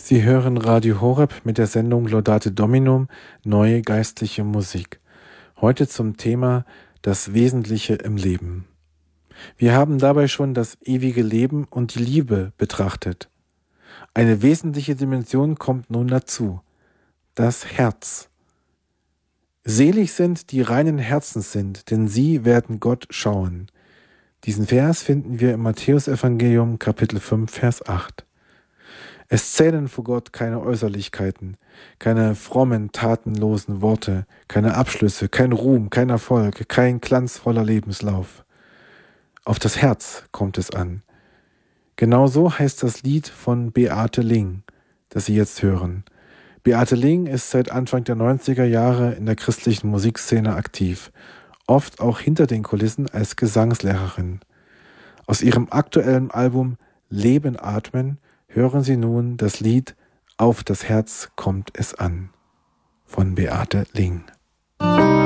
Sie hören Radio Horeb mit der Sendung Laudate Dominum, neue geistliche Musik. Heute zum Thema das Wesentliche im Leben. Wir haben dabei schon das ewige Leben und die Liebe betrachtet. Eine wesentliche Dimension kommt nun dazu: das Herz. Selig sind, die reinen Herzens sind, denn sie werden Gott schauen. Diesen Vers finden wir im Matthäusevangelium, Kapitel 5, Vers 8. Es zählen vor Gott keine Äußerlichkeiten, keine frommen, tatenlosen Worte, keine Abschlüsse, kein Ruhm, kein Erfolg, kein glanzvoller Lebenslauf. Auf das Herz kommt es an. Genauso heißt das Lied von Beate Ling, das Sie jetzt hören. Beate Ling ist seit Anfang der 90er Jahre in der christlichen Musikszene aktiv, oft auch hinter den Kulissen als Gesangslehrerin. Aus ihrem aktuellen Album Leben atmen hören Sie nun das Lied Auf das Herz kommt es an von Beate Ling.